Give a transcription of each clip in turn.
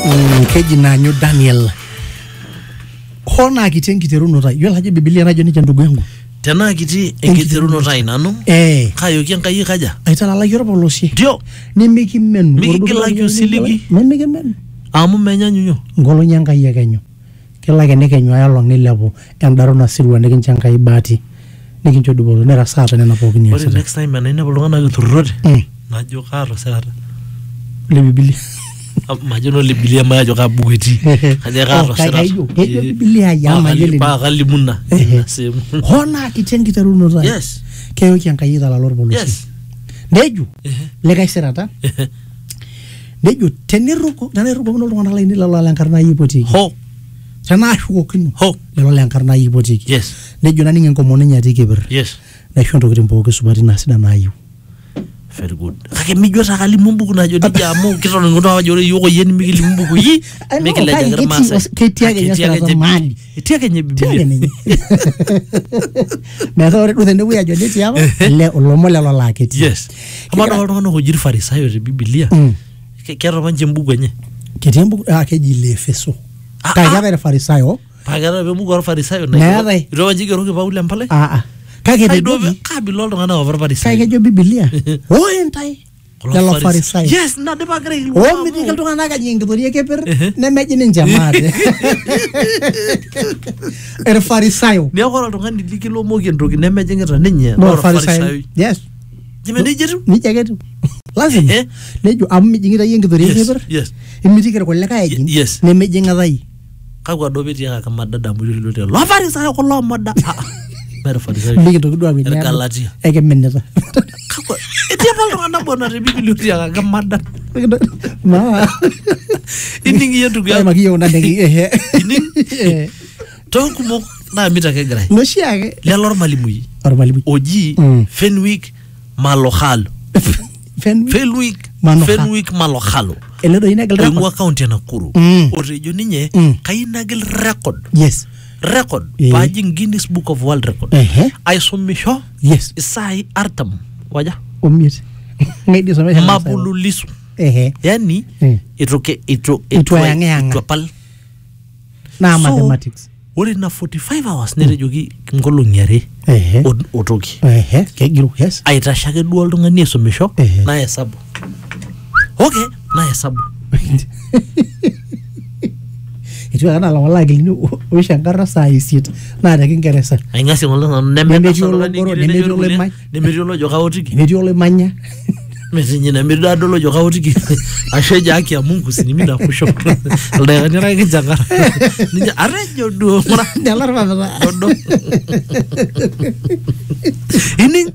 keji nanyo Daniel hona kiteruno yolo haje Biblia najo ni ndugu yangu tena kiti enkiteruno tai nanu kayo kiankai kaja aitala yoro bolosi dio nemikimenu mikilaki siligi nemikimenu amu menyanyunyo ngolo nyankai yekenyo kelake nekenyo ayalo nilepo endarona sirwa nekinchankai bati nikincho dubo nera saata nena pookin ni asa next time ana inepu lungana kiturrote najo karo saata le Biblia majono le Biblia majo ka bugeti kaje karo saata Biblia ya majeli pa kalimuna hona kiteruno tai yes keyo kiankai itala lor bolosi yes neju lekai serata neju teneruko no lungana laini lalo lankarna yipotiki ho tana shuko kinu ho lalo lankarna yipotiki yes neju naninge nkomone nyati kibir yes na shondo kitimbo subati na sida na ayu very good kake mijota kalimumbuku najo dijamu kitono ngoto wajore yoko yeni mikilimumbuku yi mikila jagar masa ketiage nyasa mali etiage nye Biblia meto ore dutende buya jodi tiama le olomo lelo laketi yes amado hono hojiri farisayo te Biblia kero manje mbuku enye ketembu keji le Efeso kaya farisayo pagara be mbuku farisayo na ro wajigero ke Paul empale kake de kabilo ngana over farisayo kake jo Biblia entai lelo farisayo yes na de bagre midikal tungana ka nyingi tori keper nemeji ninjamade farisayo ne ko tungani dikilo moki ndoki nemeji ngeta ninye farisayo yes jimene jetu ni jagetu lazima nejo amijingira yengi tori keper yes imitikere ko leka yegin yes nemeji ngatai kakwa dobe tia kama dada mulilo te lo farisayo ko lo moda mera farisayo ndiki to kudwa bini galatia eke meneta kakwa etia baldo anda bona te Biblia tia kama dada ma iningi yetu ya magiyo na ndegi iningi tokumo na mita ke grai no shiage lelor malimui oji Fenwick Malokhalo Fenwick Malokhalo eledo inagel record ngwa account ya Nakuru orejo ninye kainagel record yes record paji Guinness Book of World Record aisomisho yes isai artam waja omit ngedi somesha mabululisu yani ito pal na mathematics ore na 45 hours nerejoki ngolongi are otoki kegiru yes aitashake duo oltung'ani esomisho na hesabu okay na hesabu itu kana la wala gilini o shangara saa isiet na da kingereza aingasi ngolo nemetiolo joka otiki nemetiolo manya mezinyina mirdadolo joka otiki asheja haki ya Mungu sinimida kusho alda ngara kinjangara ninja arejo do mara dalar baba dodo ini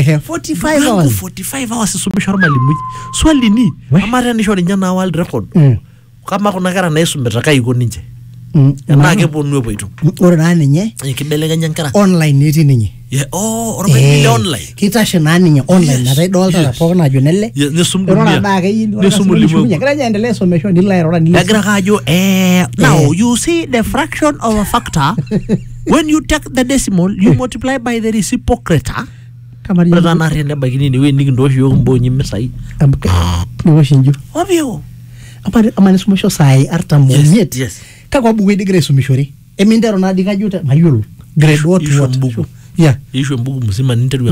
45 hours subisho malimui swali ni amara ni shori nyana world record kama kuna kara na Yesu metaka iko ninje na keponu epoito ore na ninye kibelekanya nkara online neti ninye ore online kitashe na ninye online na dai dolta pokona ajo nelle nesumdunia nesumulimu kira endelea somesho ni laira ni agra kajo now you see the fraction of a factor when you take the decimal you multiply by the reciprocator kamari na rende bagini ni we nikindo yo mbonyi mesai ni washinju obvio amane sumisho sai arta momiet yes kakwa bugu digre sumishori emindero na dikajuta mayulu grade what isho mbugu mzima ninteru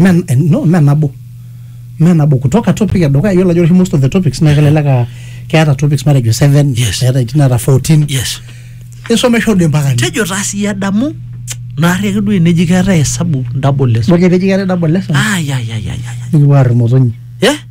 menabo kutoka topic ya doka yola jori most of the topics na kelelaka kiata topics mara 7 kiata itinara 14 yes eso mesho de mpaka tejo rasi ya damu na rege du neji kara hesabu double less boje neji kara double less ya ni war mozonyi